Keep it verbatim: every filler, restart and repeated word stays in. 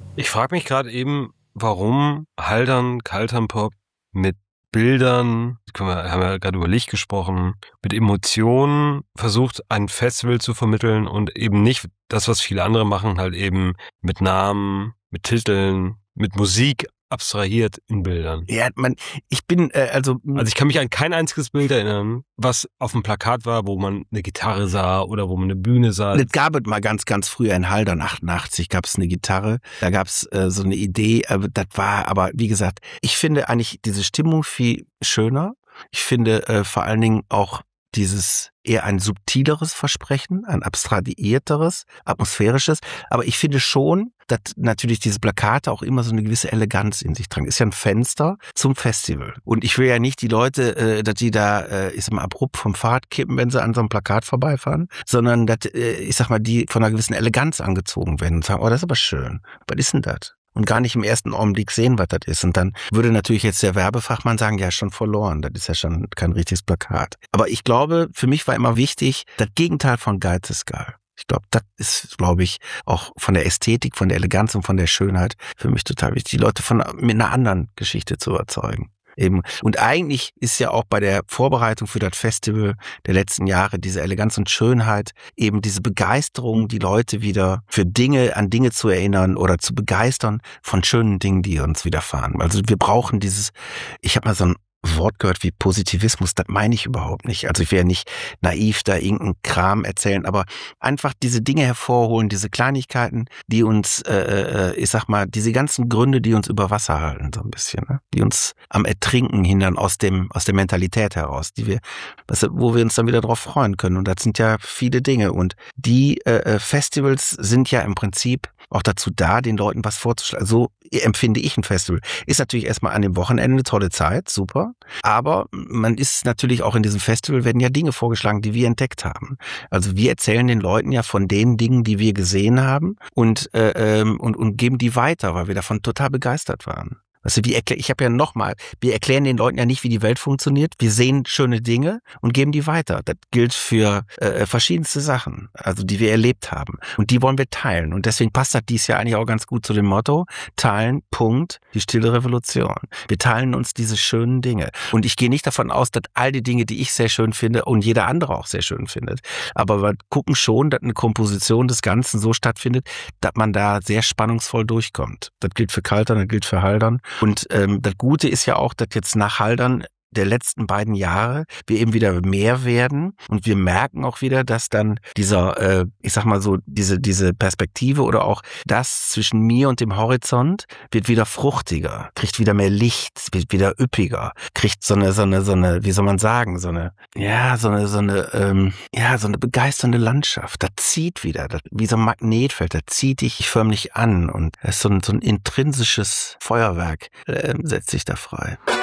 Ich frage mich gerade eben, warum Haldern, Kalternpop mit Bildern, können wir, haben ja gerade über Licht gesprochen, mit Emotionen versucht, ein Festival zu vermitteln und eben nicht das, was viele andere machen, halt eben mit Namen, mit Titeln, mit Musik abstrahiert in Bildern. Ja, man, ich bin, äh, also... Also ich kann mich an kein einziges Bild erinnern, was auf dem Plakat war, wo man eine Gitarre sah oder wo man eine Bühne sah. Es gab es mal ganz, ganz früher in Haldern, achtundachtzig, gab es eine Gitarre. Da gab es äh, so eine Idee, äh, das war aber, wie gesagt, ich finde eigentlich diese Stimmung viel schöner. Ich finde äh, vor allen Dingen auch dieses eher ein subtileres Versprechen, ein abstrahierteres, atmosphärisches. Aber ich finde schon, dass natürlich diese Plakate auch immer so eine gewisse Eleganz in sich tragen. Ist ja ein Fenster zum Festival. Und ich will ja nicht die Leute, äh, dass die da, äh, ich sag mal, abrupt vom Fahrrad kippen, wenn sie an so einem Plakat vorbeifahren, sondern dass, äh, ich sag mal, die von einer gewissen Eleganz angezogen werden und sagen, oh, das ist aber schön. Was ist denn das? Und gar nicht im ersten Augenblick sehen, was das ist. Und dann würde natürlich jetzt der Werbefachmann sagen, ja, schon verloren. Das ist ja schon kein richtiges Plakat. Aber ich glaube, für mich war immer wichtig, das Gegenteil von Geiz ist geil. Ich glaube, das ist, glaube ich, auch von der Ästhetik, von der Eleganz und von der Schönheit für mich total wichtig, die Leute von mit einer anderen Geschichte zu überzeugen. Eben. Und eigentlich ist ja auch bei der Vorbereitung für das Festival der letzten Jahre diese Eleganz und Schönheit, eben diese Begeisterung, die Leute wieder für Dinge, an Dinge zu erinnern oder zu begeistern von schönen Dingen, die uns widerfahren. Also wir brauchen dieses, ich habe mal so ein Wort gehört wie Positivismus, das meine ich überhaupt nicht. Also ich will ja nicht naiv da irgendeinen Kram erzählen, aber einfach diese Dinge hervorholen, diese Kleinigkeiten, die uns, äh, ich sag mal, diese ganzen Gründe, die uns über Wasser halten, so ein bisschen, ne? Die uns am Ertrinken hindern aus dem aus der Mentalität heraus, die wir, was, wo wir uns dann wieder drauf freuen können. Und das sind ja viele Dinge. Und die äh, Festivals sind ja im Prinzip auch dazu da, den Leuten was vorzuschlagen. So empfinde ich ein Festival. Ist natürlich erstmal an dem Wochenende eine tolle Zeit, super. Aber man ist natürlich auch in diesem Festival, werden ja Dinge vorgeschlagen, die wir entdeckt haben. Also wir erzählen den Leuten ja von den Dingen, die wir gesehen haben und, äh, und, und geben die weiter, weil wir davon total begeistert waren. Weißt du, wie erklär, ich habe ja nochmal, wir erklären den Leuten ja nicht, wie die Welt funktioniert. Wir sehen schöne Dinge und geben die weiter. Das gilt für äh, verschiedenste Sachen, also die wir erlebt haben. Und die wollen wir teilen. Und deswegen passt das dies Jahr eigentlich auch ganz gut zu dem Motto, teilen, Punkt, die stille Revolution. Wir teilen uns diese schönen Dinge. Und ich gehe nicht davon aus, dass all die Dinge, die ich sehr schön finde und jeder andere auch sehr schön findet. Aber wir gucken schon, dass eine Komposition des Ganzen so stattfindet, dass man da sehr spannungsvoll durchkommt. Das gilt für Kaltern, das gilt für Haldern. Und ähm, das Gute ist ja auch, dass jetzt nach Haldern der letzten beiden Jahre wir eben wieder mehr werden und wir merken auch wieder, dass dann dieser, äh, ich sag mal so, diese diese Perspektive oder auch das zwischen mir und dem Horizont wird wieder fruchtiger, kriegt wieder mehr Licht, wird wieder üppiger, kriegt so eine so eine so eine, wie soll man sagen, so eine ja so eine so eine ähm, ja so eine begeisternde Landschaft. Das zieht wieder, das, wie so ein Magnetfeld, das zieht dich förmlich an und es ist so ein so ein intrinsisches Feuerwerk äh, setzt sich da frei.